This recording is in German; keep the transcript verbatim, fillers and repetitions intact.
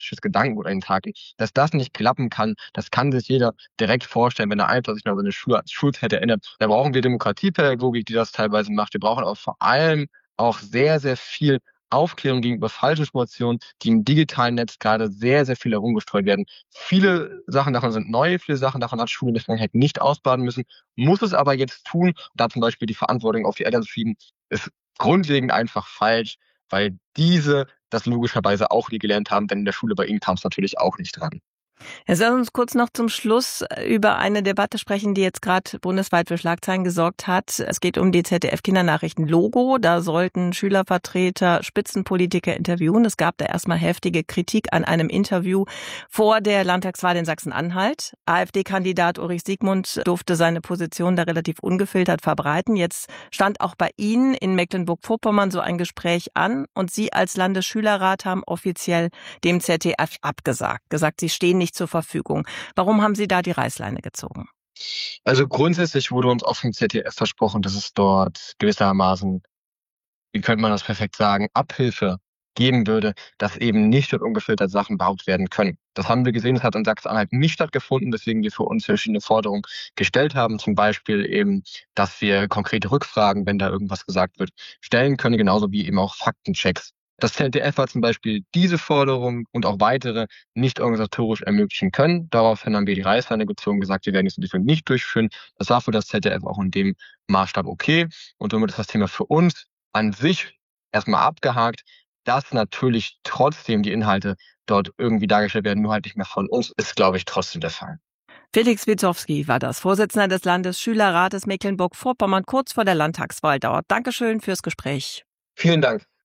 demokratisches Gedankengut an den Tag legt. Dass das nicht klappen kann, das kann sich jeder direkt vorstellen, wenn er einfach sich noch an seine Schul Schulzeit erinnert. Da brauchen wir Demokratiepädagogik, die das teilweise macht. Wir brauchen auch vor allem auch sehr, sehr viel Aufklärung gegenüber falschen Informationen, die im digitalen Netz gerade sehr, sehr viel herumgestreut werden. Viele Sachen davon sind neu, viele Sachen davon hat Schule in der Vergangenheit nicht ausbaden müssen, muss es aber jetzt tun. Da zum Beispiel die Verantwortung auf die Eltern zu schieben, ist grundlegend einfach falsch, weil diese das logischerweise auch nie gelernt haben, denn in der Schule bei ihnen kam es natürlich auch nicht dran. Jetzt lass uns kurz noch zum Schluss über eine Debatte sprechen, die jetzt gerade bundesweit für Schlagzeilen gesorgt hat. Es geht um die Z D F-Kindernachrichten-Logo. Da sollten Schülervertreter Spitzenpolitiker interviewen. Es gab da erstmal heftige Kritik an einem Interview vor der Landtagswahl in Sachsen-Anhalt. AfD-Kandidat Ulrich Siegmund durfte seine Position da relativ ungefiltert verbreiten. Jetzt stand auch bei Ihnen in Mecklenburg-Vorpommern so ein Gespräch an und Sie als Landesschülerrat haben offiziell dem Z D F abgesagt, gesagt, Sie stehen nicht zur Verfügung. Warum haben Sie da die Reißleine gezogen? Also grundsätzlich wurde uns auch vom Z D F versprochen, dass es dort gewissermaßen, wie könnte man das perfekt sagen, Abhilfe geben würde, dass eben nicht dort ungefiltert Sachen behauptet werden können. Das haben wir gesehen, das hat in Sachsen-Anhalt nicht stattgefunden, weswegen wir für uns verschiedene Forderungen gestellt haben. Zum Beispiel eben, dass wir konkrete Rückfragen, wenn da irgendwas gesagt wird, stellen können, genauso wie eben auch Faktenchecks. Das Z D F hat zum Beispiel diese Forderung und auch weitere nicht organisatorisch ermöglichen können. Daraufhin haben wir die Reißleine gezogen, gesagt, wir werden diese Entwicklung nicht durchführen. Das war für das Z D F auch in dem Maßstab okay. Und somit ist das Thema für uns an sich erstmal abgehakt. Dass natürlich trotzdem die Inhalte dort irgendwie dargestellt werden, nur halt nicht mehr von uns, ist, glaube ich, trotzdem der Fall. Felix Witkowski war das, Vorsitzender des Landesschülerrates Mecklenburg-Vorpommern, kurz vor der Landtagswahl dauert. Dankeschön fürs Gespräch. Vielen Dank.